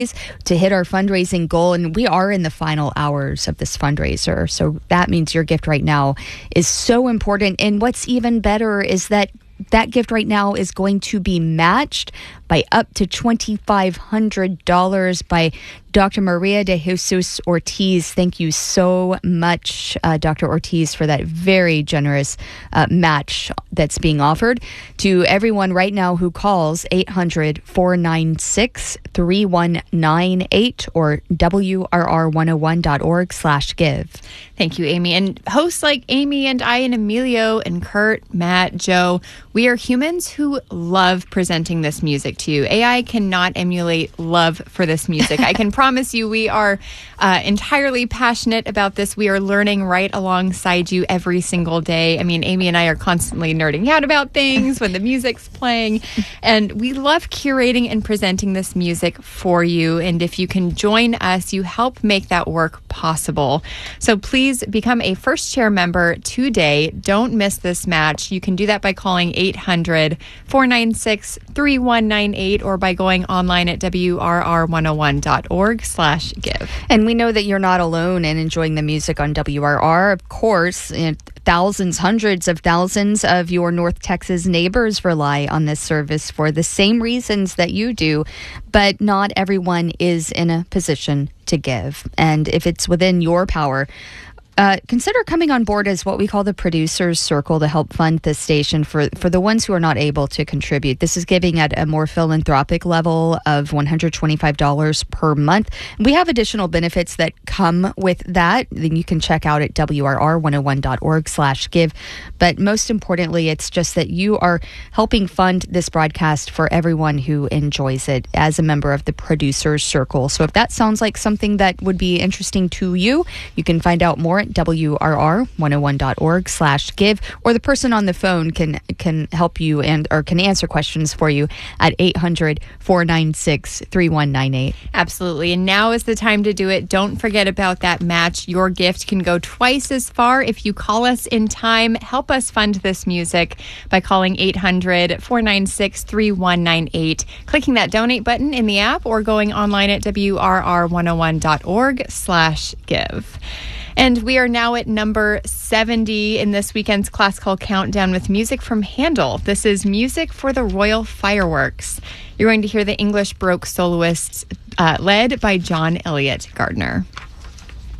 to hit our fundraising goal. And we are in the final hours of this fundraiser. So that means your gift right now is so important. And what's even better is that gift right now is going to be matched by up to $2,500 by Dr. Maria de Jesus Ortiz. Thank you so much, Dr. Ortiz, for that very generous match that's being offered to everyone right now who calls 800-496-3198 or WRR101.org/give. Thank you, Amy. And hosts like Amy and I and Emilio and Kurt, Matt, Joe, we are humans who love presenting this music to you. AI cannot emulate love for this music. I can promise you we are entirely passionate about this. We are learning right alongside you every single day. I mean, Amy and I are constantly nerding out about things when the music's playing. And we love curating and presenting this music for you. And if you can join us, you help make that work possible. So please become a First Chair member today. Don't miss this match. You can do that by calling 800-496-3198 or by going online at WRR101.org/give. And we know that you're not alone in enjoying the music on WRR. Of course, thousands, hundreds of thousands of your North Texas neighbors rely on this service for the same reasons that you do, but not everyone is in a position to give. And if it's within your power, consider coming on board as what we call the Producers Circle to help fund this station for the ones who are not able to contribute. This is giving at a more philanthropic level of $125 per month. We have additional benefits that come with that. Then you can check out at WRR101.org/give. But most importantly, it's just that you are helping fund this broadcast for everyone who enjoys it as a member of the Producers Circle. So if that sounds like something that would be interesting to you, you can find out more at WRR101.org/give, or the person on the phone can help you or can answer questions for you at 800-496-3198. Absolutely. And now is the time to do it. Don't forget about that match. Your gift can go twice as far if you call us in time. Help us fund this music by calling 800-496-3198, clicking that donate button in the app, or going online at WRR101.org/give. And we are now at number 70 in this weekend's Classical Countdown with music from Handel. This is music for the Royal Fireworks. You're going to hear the English Baroque soloists led by John Elliott Gardner.